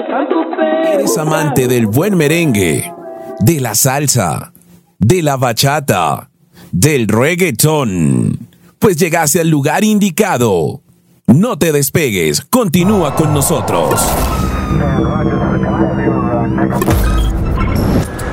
¿Eres amante del buen merengue, de la salsa, de la bachata, del reggaetón? Pues llegaste al lugar indicado. No te despegues, continúa con nosotros.